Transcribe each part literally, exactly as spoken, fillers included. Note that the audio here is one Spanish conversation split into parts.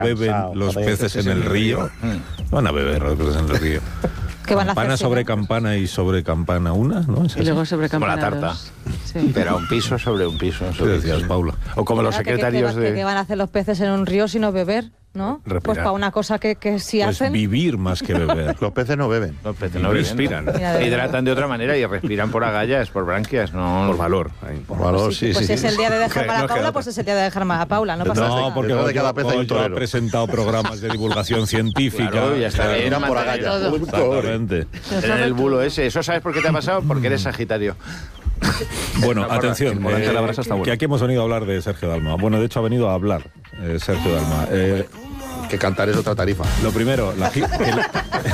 beben los peces en el río. Van a beber los peces en el río. ¿Qué van a Campana hacer, sobre ¿no? campana y sobre campana una, ¿no? ¿Es Y luego sobre Como la campana tarta. dos. Sí. Pero un piso sobre un piso. ¿Qué Sobre decías, piso. Paula? O como los Espérate, secretarios ¿qué, qué, de... qué van a hacer los peces en un río sino beber, ¿no? Respirar. Pues para una cosa que, que sí Pues hacen... vivir más que beber. Los peces no beben. Los peces no respiran. Mira, de Se hidratan de otra manera y respiran por agallas, por branquias, no Por valor. Por valor, sí, Pues sí. si es el día de dejar Que mal a no queda Paula, otra. pues es el día de dejar mal a Paula, no pasa No, nada. porque Detrás de Goyo, cada pez hay un Goyo ha torero. presentado programas de divulgación científica. Claro, ya está bien. Irán por Todo. agalla. Exactamente. En el bulo ese. ¿Eso sabes por qué te ha pasado? Porque eres Sagitario. Bueno, atención, el volante de la brasa está bueno. que aquí hemos venido a hablar de Sergio Dalma. Bueno, de hecho ha venido a hablar eh, Sergio Dalma. Eh, Que cantar es otra tarifa. lo primero, la, gi- el-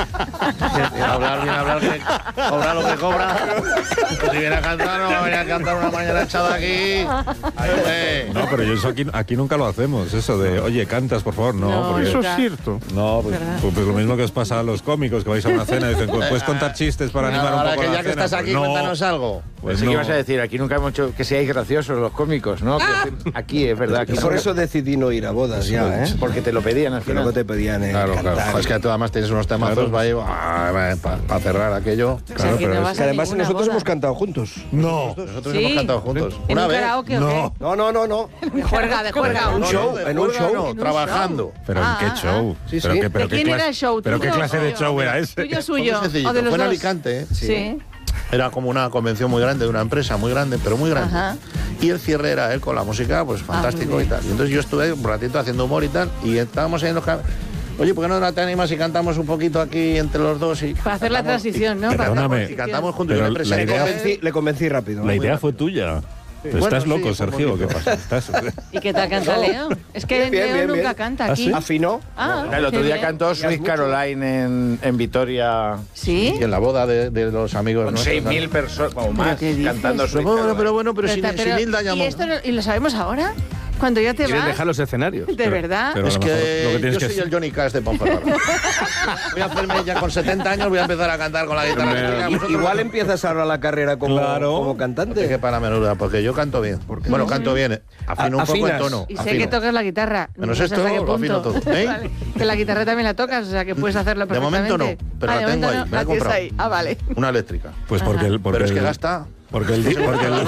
Hablar bien, hablar que cobra lo que cobra. Pues si viene a cantar, no va a venir a cantar una mañana echada aquí. Ay, hombre. no, pero yo eso aquí, aquí nunca lo hacemos, eso de, oye, cantas, por favor, no. No, porque, eso es cierto. no, pues, pues- pues lo mismo que os pasa a los cómicos, que vais a una cena y dicen, pues, ¿puedes contar chistes para animar un Ahora poco que la ya que cena? estás aquí, Pues no, cuéntanos algo. pues Pensé no. que ibas a decir, aquí nunca hemos hecho que seáis graciosos los cómicos, ¿no? Que aquí es verdad. Que Y por no- eso decidí no ir a bodas ya, ¿eh? Porque te lo pedían al Que luego final. te pedían eh, Claro, cantar. claro. Es que tú además tienes unos temazos para cerrar aquello. O sea, Claro, que pero no es vas Que a además ninguna nosotros boda. hemos cantado juntos. No, Nosotros Sí. hemos cantado juntos. ¿En Una un vez. karaoke o no. No, no, no, no. qué? De juerga, de juerga. Un show, No, de en un juerga show. no, trabajando. pero ¿en Ah, qué ah, show? Sí, pero sí. qué- pero ¿De qué quién clase- era el show? ¿Pero qué ¿Tuyo clase de o show era mío? ese? ¿Tuyo Fue suyo? muy sencillito. ¿O de los Fue en dos? Alicante, ¿eh? Sí. Era como una convención muy grande de una empresa muy grande, pero muy grande. Ajá. Y el cierre era él con la música, pues fantástico muy y bien. tal. Y entonces yo estuve un ratito haciendo humor y tal, y estábamos ahí en los cam- Oye, ¿por qué no te animas y cantamos un poquito aquí entre los dos? Y Para hacer la cantamos- transición, ¿no? y- Para hacer la perdóname, Y transición. cantamos juntos. Pero Yo le la presenté- idea- Le convencí, le convencí rápido. La idea fue tuya. Bueno, ¿Estás sí, loco, fue Sergio? bonito. ¿Qué pasa? ¿Estás... ¿Y qué tal canta Leo? Es que Bien, bien, Leo bien, nunca bien. canta ¿Ah, aquí. sí? Afinó. Ah, El otro qué día bien. cantó Sweet Caroline en, en Vitoria. ¿Sí? Y en la boda de, de los amigos Con nuestros, seis mil ¿no? personas o más qué dices? cantando Sweet Pero bueno, Caroline. pero bueno, pero, sin, Pero- sin Hilda ¿Y llamó. esto lo- y lo sabemos ahora? Cuando ya te Quieren vas. dejar los escenarios. De verdad. pero- Es a lo que, mejor lo que tienes yo que soy hacer- el Johnny Cash de Ponferrada. Voy a hacerme ya con setenta años, voy a empezar a cantar con la guitarra eléctrica. I- Vosotros- Igual empiezas ahora la carrera como, Claro. como Te cantante. que para menuda, porque yo canto bien. Bueno, canto bien. eh. Afino A- un poco el afinas. tono. Y sé afino. que tocas la guitarra. Menos No sé esto, hasta qué lo afino punto. todo, ¿eh? Vale. Que la guitarra también la tocas, o sea que puedes hacerlo De perfectamente. momento no, pero Ah, la de tengo momento ahí, no, me la he la tienes comprado. ahí. Ah, vale. Una eléctrica. Pues porque el... Porque Pero es que el- gasta. Porque el... di- Porque el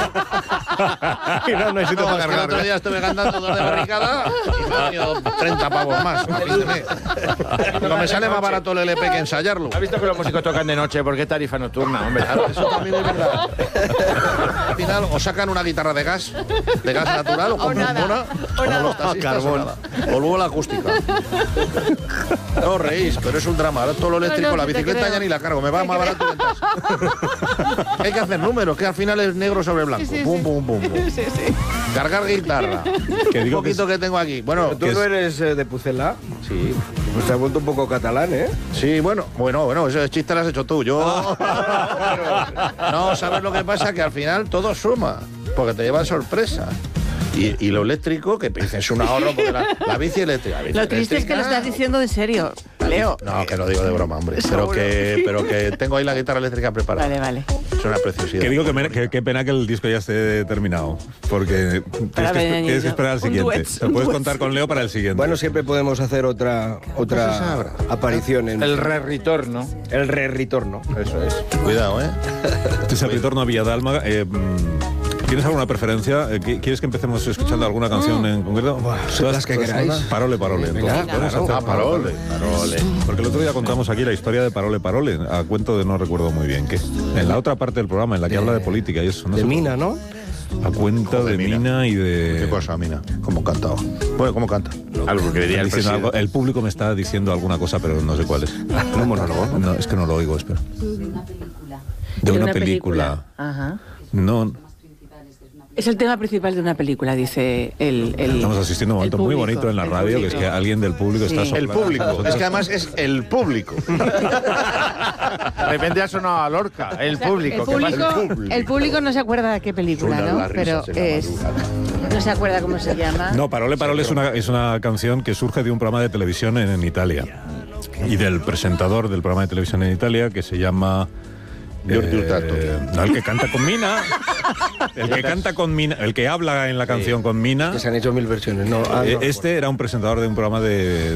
y no necesito No, para es que el otro cargar. día estuve cantando dos de barricada y me han venido treinta pavos más. Apíndeme. Pero me sale más barato el L P que ensayarlo. ¿Has visto que los músicos tocan de noche? ¿Por qué tarifa nocturna, hombre? Claro, eso también es verdad. Al final, o sacan una guitarra de gas, de gas natural, o compran nada, una, o como nada. los taxistas, Carbón. o nada. O luego la acústica. No os reís, pero es un drama. Ahora todo lo eléctrico, No, no, la sí te bicicleta creo. ya ni la cargo, me va más barato y ventas. Hay que hacer números, que al final es negro sobre blanco. Sí, sí, pum, sí. pum, pum, pum. Sí, sí. Cargar guitarra. Que Un digo que poquito que, tengo aquí. Bueno, ¿Tú que no es- eres eh, de Pucela? sí. Pues te has vuelto un poco catalán, ¿eh? Sí, bueno, bueno, bueno, ese chiste lo has hecho tú. Yo. No, ¿sabes lo que pasa? Que al final todo suma, porque te lleva sorpresa. Y, y lo eléctrico, que es un ahorro, porque la, la bici eléctrica. la bici Lo triste es que lo eléctrica- estás diciendo de serio, Leo. No, que lo digo de broma, hombre. Pero Seguro. que, pero que tengo ahí la guitarra eléctrica preparada. Vale, vale. Es una preciosidad. Que digo que, me- que- qué pena que el disco ya esté terminado. Porque tienes que, venir, tienes que yo. esperar al Un siguiente. duet, Te un puedes duet. contar con Leo para el siguiente. Bueno, siempre podemos hacer otra Nunca se otra sabrá. aparición en El re-retorno. el re-retorno. Eso es. Cuidado, ¿eh? Este es el retorno a Villadalma. Eh, mm, ¿Tienes alguna preferencia? Eh, qui- ¿Quieres que empecemos escuchando alguna canción en concreto? Todas las que todas- queráis. Parole, parole. Venga, entonces, podemos claro. hacer Ah, Parole, Parole. Porque el otro día contamos aquí la historia de Parole, parole, a cuento de no recuerdo muy bien qué. En la otra parte del programa, en la que habla de política y eso. No De sé, Mina, ¿no? A cuenta de Mina. Mina y de... Qué cosa, Mina. Cómo cantaba. Bueno, ¿cómo canta? Algo que diría el Diciendo algo- presidente. el público me está diciendo alguna cosa, pero no sé cuál es. ¿Un monólogo? No, es que no lo oigo, espera. De una película. Ajá. No, Es el tema principal de una pelíula, dice el. el estamos asistiendo a un momento el muy público, bonito en la el radio, que es público. que alguien del público Sí. está El soplando. público. Nosotros- Es que además es el público. De repente ha sonado a Lorca, el O sea, público. El ¿qué pasa? público, el público no se acuerda de qué película, Suenan ¿no? las Pero risas en la es. madrugada. No se acuerda cómo se llama. No, Parole, parole es una, es una canción que surge de un programa de televisión en, en Italia. Y del presentador del programa de televisión en Italia, que se llama... Giorgio Hurtado. no, el que canta con Mina. El que canta con Mina, el que habla en la canción con Mina. Que se han hecho mil versiones, ¿no? Ah, Eh, no. Este era un presentador de un programa de,